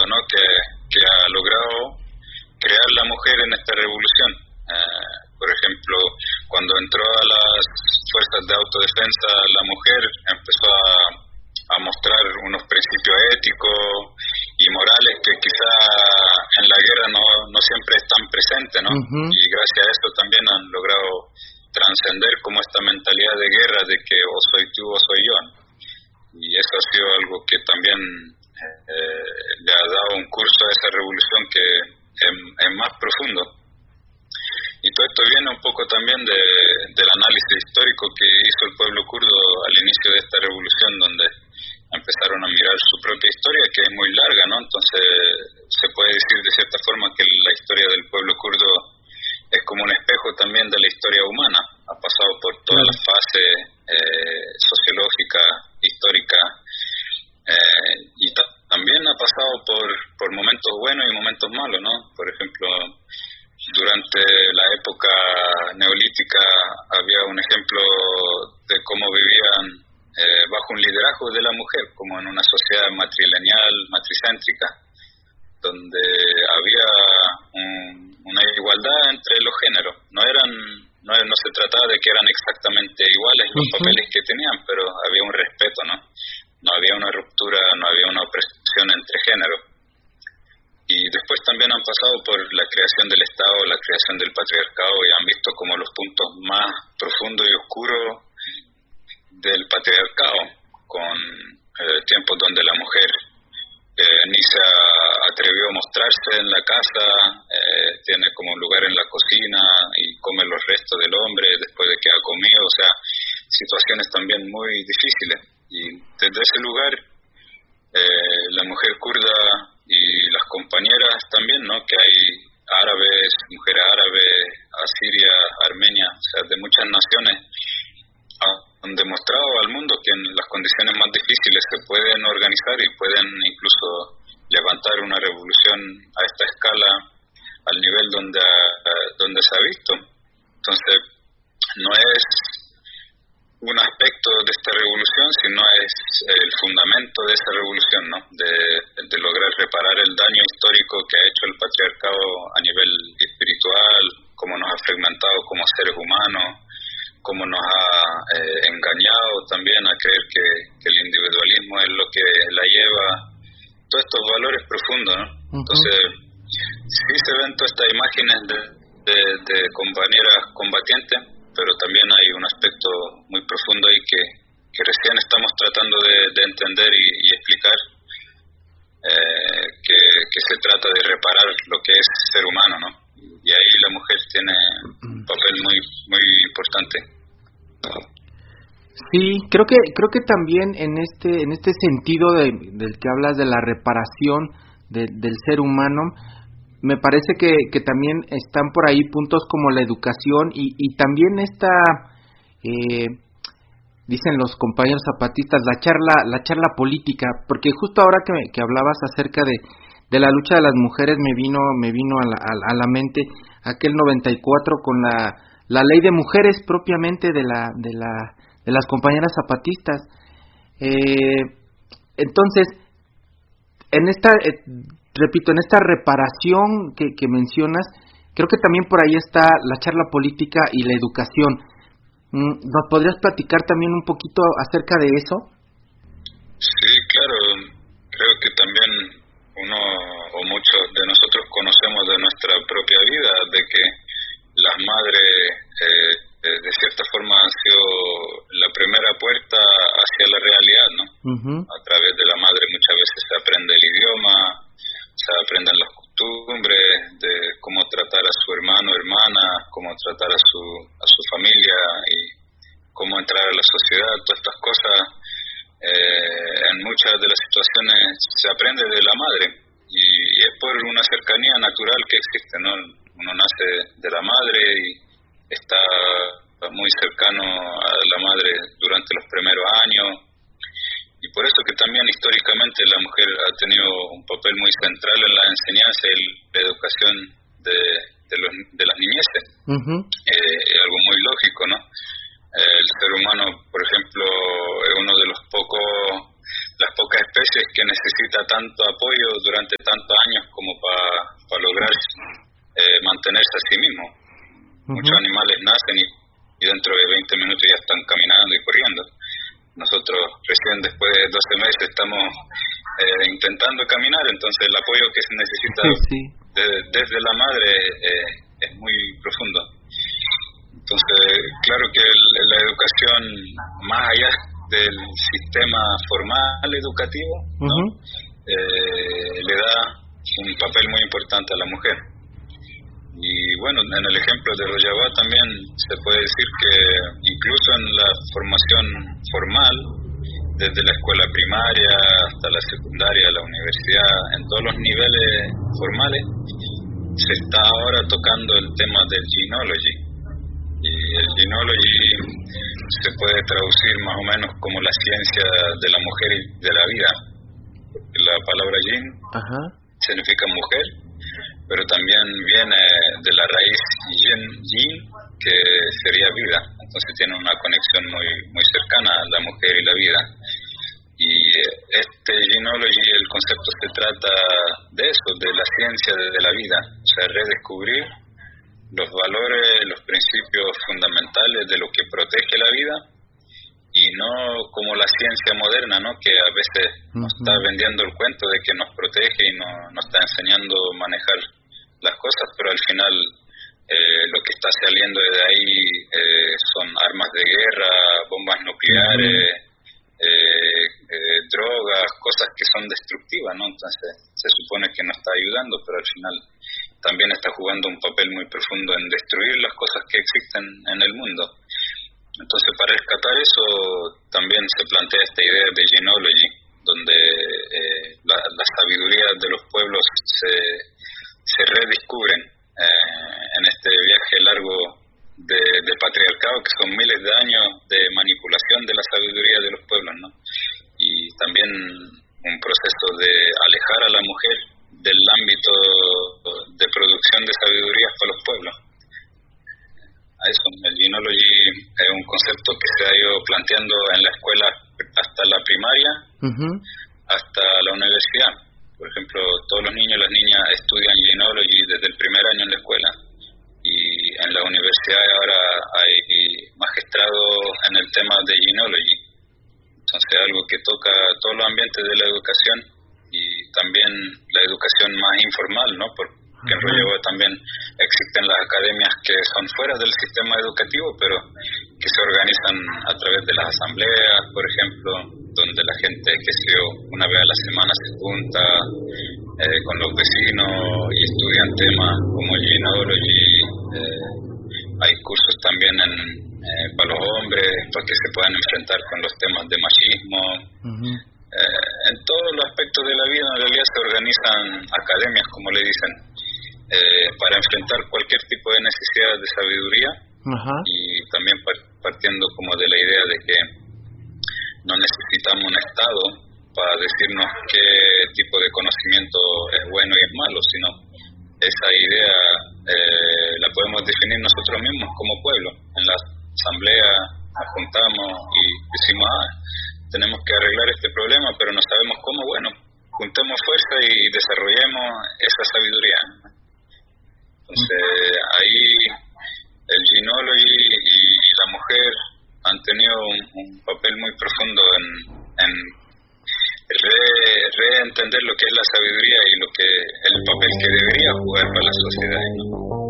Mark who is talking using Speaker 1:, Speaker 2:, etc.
Speaker 1: ¿no? que ha logrado crear la mujer en esta revolución. Por ejemplo, cuando entró a las fuerzas de autodefensa, la mujer empezó a mostrar unos principios éticos y morales que quizá en la guerra no siempre están presentes, ¿no?
Speaker 2: Uh-huh.
Speaker 1: Y gracias a eso también han logrado trascender como esta mentalidad de guerra de que o soy tú o soy yo, ¿no? Y eso ha sido algo que también le ha dado un curso a esa revolución que es más profundo. Y todo esto viene un poco también del análisis histórico que hizo el pueblo kurdo al inicio de esta revolución, donde empezaron a mirar su propia historia, que es muy larga, ¿no? Entonces se puede decir de cierta forma que la historia del pueblo kurdo es como un espejo también de la historia humana. Ha pasado por todas las fases sociológicas, históricas, y también ha pasado por momentos buenos y momentos malos, ¿no? Por ejemplo, durante la época neolítica había un ejemplo de cómo vivían bajo un liderazgo de la mujer, como en una sociedad matrilineal, matricéntrica, donde había una igualdad entre los géneros. No se trataba de que eran exactamente iguales los papeles que tenían, pero había un respeto, ¿no? No había una ruptura, no había una opresión entre géneros. Y después también han pasado por la creación del Estado, la creación del patriarcado, y han visto como los puntos más profundos y oscuros del patriarcado, con tiempos donde la mujer ni se atrevió a mostrarse en la casa, tiene como un lugar en la cocina y come los restos del hombre después de que ha comido, o sea, situaciones también muy difíciles. Y desde ese lugar, la mujer kurda y las compañeras también, ¿no? Que hay árabes, mujeres árabes, asiria, armenia, o sea, de muchas naciones, han demostrado al mundo que en las condiciones más difíciles se pueden organizar y pueden incluso levantar una revolución a esta escala, al nivel donde se ha visto. Entonces, no es un aspecto de esta revolución, sino es el fundamento de esa revolución, ¿no? De lograr reparar el daño histórico que ha hecho el patriarcado a nivel espiritual, cómo nos ha fragmentado como seres humanos, cómo nos ha engañado también a creer que el individualismo es lo que la lleva, todos estos valores profundos, ¿no? Entonces, sí se ven todas estas imágenes de compañeras combatientes, pero también hay un aspecto muy profundo ahí que recién estamos tratando de entender y explicar, que se trata de reparar lo que es ser humano, ¿no? Y ahí la mujer tiene un papel muy muy importante.
Speaker 2: Sí, creo que también en este sentido del que hablas de la reparación del ser humano, me parece que también están por ahí puntos como la educación y también dicen los compañeros zapatistas, la charla política, porque justo ahora que hablabas acerca de la lucha de las mujeres me vino a la mente aquel 94 con la ley de mujeres propiamente de las compañeras zapatistas. Entonces, en esta repito, en esta reparación que mencionas, creo que también por ahí está la charla política y la educación. ¿Nos podrías platicar también un poquito acerca de eso?
Speaker 1: Sí, claro. Creo que también uno o muchos de nosotros conocemos de nuestra propia vida de que las madres de cierta forma han sido la primera puerta hacia la realidad, ¿no? A través de la madre muchas veces se aprende el idioma, se aprenden las costumbres de cómo tratar a su hermano, hermana, cómo tratar a su familia y cómo entrar a la sociedad. Todas estas cosas en muchas de las situaciones se aprende de la madre y es por una cercanía natural que existe, ¿no? Uno nace de la madre y está muy cercano a la madre durante los primeros años. Y por eso que también históricamente la mujer ha tenido un papel muy central en la enseñanza y la educación de las niñeces. Es algo muy lógico, ¿no? El ser humano, por ejemplo, es uno de las pocas especies que necesita tanto apoyo durante tantos años como para lograr mantenerse a sí mismo. Muchos animales nacen y dentro de 20 minutos ya están caminando y corriendo. Nosotros recién después de 12 meses estamos intentando caminar, entonces el apoyo que se necesita desde la madre es muy profundo. Entonces, claro que la educación, más allá del sistema formal educativo, ¿no? Le da un papel muy importante a la mujer. Y bueno, en el ejemplo de Rojava también se puede decir que incluso en la formación formal, desde la escuela primaria hasta la secundaria, la universidad, en todos los niveles formales, se está ahora tocando el tema del gynecology. Y el gynecology se puede traducir más o menos como la ciencia de la mujer y de la vida. La palabra gyn significa mujer, pero también viene de la raíz yin, que sería vida. Entonces tiene una conexión muy cercana a la mujer y la vida. Y este gynecology, el concepto se trata de eso, de la ciencia de la vida, o sea, redescubrir los valores, los principios fundamentales de lo que protege la vida, y no como la ciencia moderna, ¿no? Que a veces nos está vendiendo el cuento de que nos protege y nos está enseñando a manejar las cosas, pero al final lo que está saliendo de ahí son armas de guerra, bombas nucleares, drogas, cosas que son destructivas, ¿no? Entonces se supone que nos está ayudando, pero al final también está jugando un papel muy profundo en destruir las cosas que existen en el mundo. Entonces, para rescatar eso, también se plantea esta idea de genealogy, donde la sabiduría de los pueblos se redescubren en este viaje largo de patriarcado, que son miles de años de manipulación de la sabiduría de los pueblos, ¿no? Y también un proceso de alejar a la mujer del ámbito de producción de sabiduría para los pueblos. A eso, el genealogy es un concepto que se ha ido planteando en la escuela hasta la primaria, hasta la universidad. Por ejemplo, todos los niños y las niñas estudian genealogy desde el primer año en la escuela, y en la universidad ahora hay magistrados en el tema de genealogy. Entonces, algo que toca todos los ambientes de la educación y también la educación más informal, ¿no? Porque en Rojava también existen las academias que son fuera del sistema educativo, pero que se organizan a través de las asambleas, por ejemplo, donde la gente, que sé yo, una vez a la semana se junta con los vecinos y estudian temas como genealogy. Hay cursos también para los hombres, para que se puedan enfrentar con los temas de machismo. En todos los aspectos de la vida, en realidad, se organizan academias, como le dicen, para enfrentar cualquier tipo de necesidad de sabiduría. Y también partiendo como de la idea de que no necesitamos un Estado para decirnos qué tipo de conocimiento es bueno y es malo, sino esa idea la podemos definir nosotros mismos como pueblo. En la asamblea nos juntamos y decimos, tenemos que arreglar este problema, pero no sabemos cómo. Bueno, juntemos fuerza y desarrollemos esa sabiduría. Entonces, ahí el genealogy y la mujer han tenido un papel muy profundo en reentender lo que es la sabiduría y lo que el papel que debería jugar para la sociedad, ¿no?